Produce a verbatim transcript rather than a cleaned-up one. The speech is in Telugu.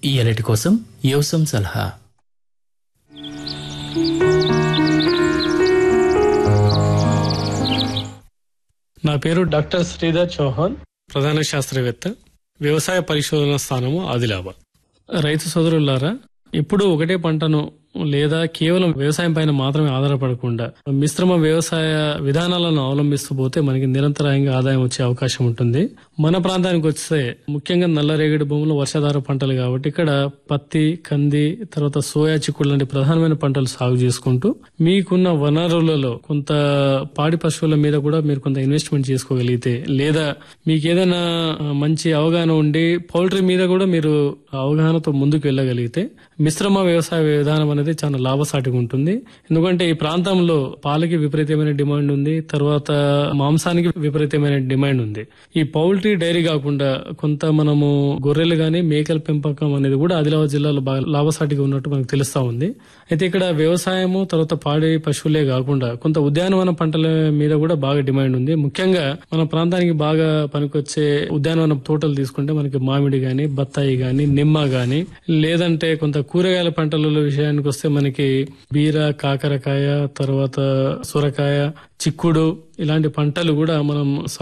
ఇయ్యలటి కోసం యోసం సలహా. నా పేరు డాక్టర్ శ్రీధర్ చౌహాన్, ప్రధాన శాస్త్రవేత్త, వ్యవసాయ పరిశోధన స్థానము ఆదిలాబాద్. రైతు సోదరులారా, ఎప్పుడూ ఒకటే పంటను లేదా కేవలం వ్యవసాయం పైన మాత్రమే ఆధారపడకుండా మిశ్రమ వ్యవసాయ విధానాలను అవలంబిస్తూ పోతే మనకి నిరంతరాయంగా ఆదాయం వచ్చే అవకాశం ఉంటుంది. మన ప్రాంతానికి వస్తే ముఖ్యంగా నల్లరేగడి భూములు వర్షాధార పంటలు కాబట్టి ఇక్కడ పత్తి, కంది, తర్వాత సోయా, చిక్కుడు లాంటి ప్రధానమైన పంటలు సాగు చేసుకుంటూ మీకున్న వనరులలో కొంత పాడి పశువుల మీద కూడా మీరు కొంత ఇన్వెస్ట్మెంట్ చేసుకోగలిగితే, లేదా మీకు ఏదైనా మంచి అవగాహన ఉండి పౌల్ట్రీ మీద కూడా మీరు అవగాహనతో ముందుకు వెళ్ళగలిగితే మిశ్రమ వ్యవసాయ విధానం అనేది చాలా లాభసాటిగా ఉంటుంది. ఎందుకంటే ఈ ప్రాంతంలో పాలకి విపరీతమైన డిమాండ్ ఉంది, తర్వాత మాంసానికి విపరీతమైన డిమాండ్ ఉంది. ఈ పౌల్ట్రీ డైరీ కాకుండా కొంత మనము గొర్రెలు గాని మేకల పెంపకం అనేది కూడా ఆదిలాబాద్ జిల్లాలో బాగా లాభసాటిగా ఉన్నట్టు మనకు తెలుస్తా ఉంది. అయితే ఇక్కడ వ్యవసాయము తర్వాత పాడి పశువులే కాకుండా కొంత ఉద్యానవన పంటల మీద కూడా బాగా డిమాండ్ ఉంది. ముఖ్యంగా మన ప్రాంతానికి బాగా పనికొచ్చే ఉద్యానవన తోటలు తీసుకుంటే మనకి మామిడి గాని, బత్తాయి గాని, నిమ్మ గాని, లేదంటే కొంత కూరగాయల పంటల విషయానికి వస్తే మనకి బీర, కాకరకాయ, తర్వాత సొరకాయ, చిక్కుడు ఇలాంటి పంటలు కూడా మనం